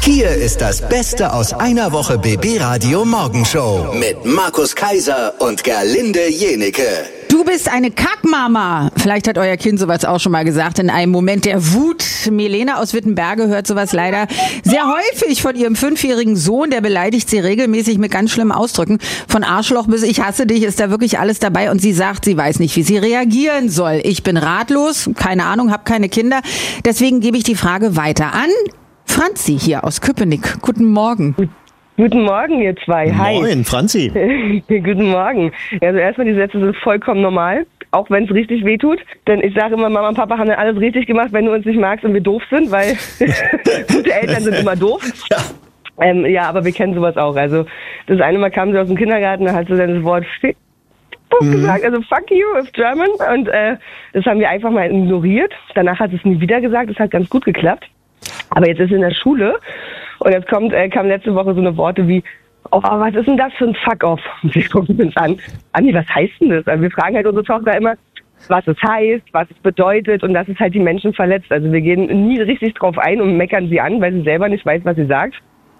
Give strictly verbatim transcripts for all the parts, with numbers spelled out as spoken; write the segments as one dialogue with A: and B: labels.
A: Hier ist das Beste aus einer Woche B B Radio Morgenshow mit Markus Kaiser und Gerlinde Jenecke.
B: Du bist eine Kackmama. Vielleicht hat euer Kind sowas auch schon mal gesagt in einem Moment der Wut. Milena aus Wittenberge hört sowas leider sehr häufig von ihrem fünfjährigen Sohn. Der beleidigt sie regelmäßig mit ganz schlimmen Ausdrücken. Von Arschloch bis ich hasse dich ist da wirklich alles dabei. Und sie sagt, sie weiß nicht, wie sie reagieren soll. Ich bin ratlos, keine Ahnung, habe keine Kinder. Deswegen gebe ich die Frage weiter an Franzi hier aus Köpenick. Guten Morgen.
C: Guten Morgen, ihr zwei. Hi.
D: Moin, Franzi.
C: Guten Morgen. Also erstmal, die Sätze sind vollkommen normal, auch wenn es richtig wehtut. Denn ich sage immer, Mama und Papa haben dann alles richtig gemacht, wenn du uns nicht magst und wir doof sind, weil gute Eltern sind immer doof.
D: Ja.
C: Ähm, ja, aber wir kennen sowas auch. Also das eine Mal kam sie aus dem Kindergarten, da hat sie dann das Wort Shit mhm. gesagt, also fuck you if German. Und äh, das haben wir einfach mal ignoriert. Danach hat sie es nie wieder gesagt, das hat ganz gut geklappt. Aber jetzt ist sie in der Schule und jetzt kommt, äh, kam letzte Woche so eine Worte wie, oh, was ist denn das für ein Fuck-off? Und wir gucken uns an, Anni, was heißt denn das? Also wir fragen halt unsere Tochter immer, was es heißt, was es bedeutet und dass es halt die Menschen verletzt. Also wir gehen nie richtig drauf ein und meckern sie an, weil sie selber nicht weiß, was sie sagt.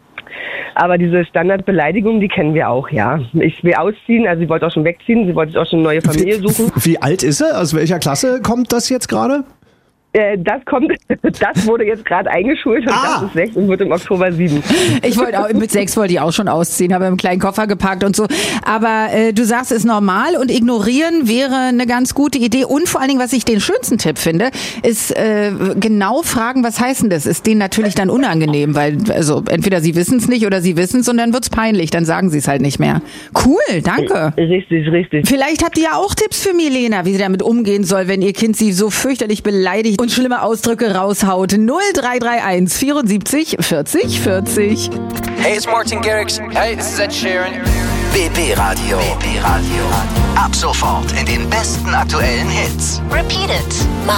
C: Aber diese Standardbeleidigung, die kennen wir auch, ja. Ich will ausziehen, also sie wollte auch schon wegziehen, sie wollte auch schon eine neue Familie suchen.
D: Wie, wie alt ist sie? Aus welcher Klasse kommt das jetzt gerade?
C: Das kommt, das wurde jetzt gerade eingeschult und
D: ah.
C: das ist sechs und wird im Oktober sieben.
B: Ich wollte auch, mit sechs wollte ich auch schon ausziehen, habe einen kleinen Koffer gepackt und so. Aber äh, du sagst, es ist normal und ignorieren wäre eine ganz gute Idee. Und vor allen Dingen, was ich den schönsten Tipp finde, ist äh, genau fragen, was heißt denn das? Ist denen natürlich dann unangenehm, weil also entweder sie wissen es nicht oder sie wissen es und dann wird's peinlich, dann sagen sie es halt nicht mehr. Cool, danke.
C: Richtig, richtig.
B: Vielleicht habt ihr ja auch Tipps für Milena, wie sie damit umgehen soll, wenn ihr Kind sie so fürchterlich beleidigt und schlimme Ausdrücke raushaut. null drei drei eins vierundsiebzig vierzig vierzig.
E: Hey, it's Martin Garrix. Hey, this is Ed Sheeran.
A: B B Radio. B B Radio. Ab sofort in den besten aktuellen Hits.
F: Repeat it.